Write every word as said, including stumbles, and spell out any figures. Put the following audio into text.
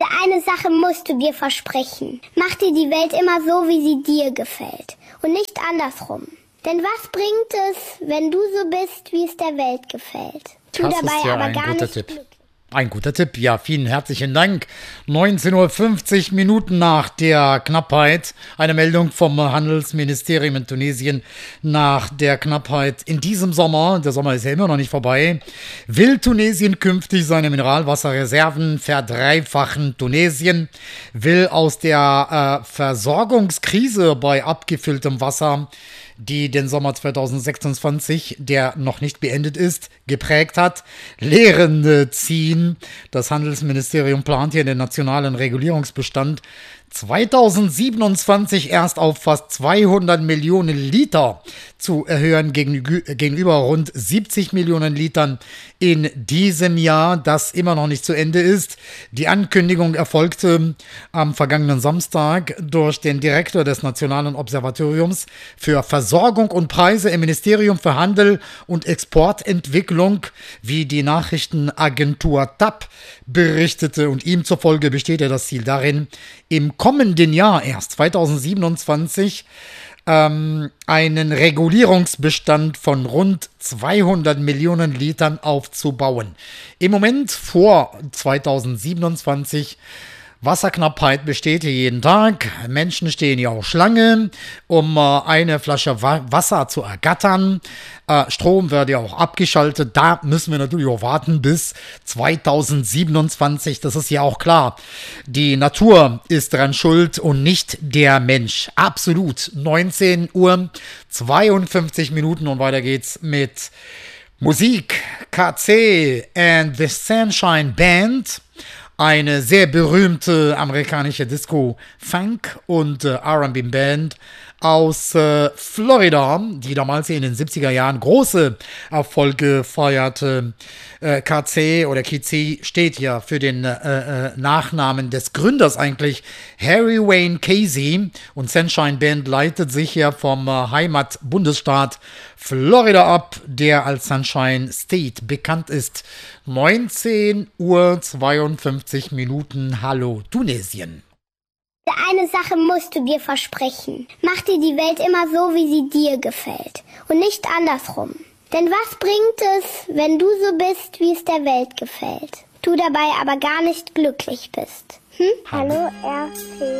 Eine Sache musst du dir versprechen. Mach dir die Welt immer so, wie sie dir gefällt. Und nicht andersrum. Denn was bringt es, wenn du so bist, wie es der Welt gefällt? Tu das dabei ist ja aber ein gar guter nicht Tipp. glücklich. Ein guter Tipp, ja, vielen herzlichen Dank. neunzehn Uhr fünfzig Minuten nach der Knappheit. Eine Meldung vom Handelsministerium in Tunesien nach der Knappheit in diesem Sommer. Der Sommer ist ja immer noch nicht vorbei. Will Tunesien künftig seine Mineralwasserreserven verdreifachen? Tunesien will aus der äh, Versorgungskrise bei abgefülltem Wasser, die den Sommer zweitausendsechsundzwanzig, der noch nicht beendet ist, geprägt hat, Lehren ziehen. Das Handelsministerium plant hier den nationalen Regulierungsbestand zweitausendsiebenundzwanzig erst auf fast zweihundert Millionen Liter zu erhöhen gegenüber rund siebzig Millionen Litern in diesem Jahr, das immer noch nicht zu Ende ist. Die Ankündigung erfolgte am vergangenen Samstag durch den Direktor des Nationalen Observatoriums für Versorgung und Preise im Ministerium für Handel und Exportentwicklung, wie die Nachrichtenagentur T A P berichtete, und ihm zufolge besteht ja das Ziel darin, im kommenden Jahr erst zweitausendsiebenundzwanzig ähm, einen Regulierungsbestand von rund zweihundert Millionen Litern aufzubauen. Im Moment vor zweitausendsiebenundzwanzig Wasserknappheit besteht hier jeden Tag. Menschen stehen ja auch Schlange, um äh, eine Flasche Wa- Wasser zu ergattern. Äh, Strom wird ja auch abgeschaltet. Da müssen wir natürlich auch warten bis zweitausendsiebenundzwanzig. Das ist ja auch klar. Die Natur ist dran schuld und nicht der Mensch. Absolut. neunzehn Uhr zweiundfünfzig Minuten und weiter geht's mit Musik. K C and the Sunshine Band. Eine sehr berühmte amerikanische Disco-Funk- und äh, R and B-Band aus äh, Florida, die damals in den siebziger Jahren große Erfolge feierte. Äh, K C oder K C steht ja für den äh, äh, Nachnamen des Gründers eigentlich, Harry Wayne Casey, und Sunshine Band leitet sich ja vom äh, Heimatbundesstaat Florida ab, der als Sunshine State bekannt ist. neunzehn Uhr zweiundfünfzig Minuten. Hallo Tunesien. Eine Sache musst du dir versprechen. Mach dir die Welt immer so, wie sie dir gefällt. Und nicht andersrum. Denn was bringt es, wenn du so bist, wie es der Welt gefällt? Du dabei aber gar nicht glücklich bist. Hm? Hallo R C.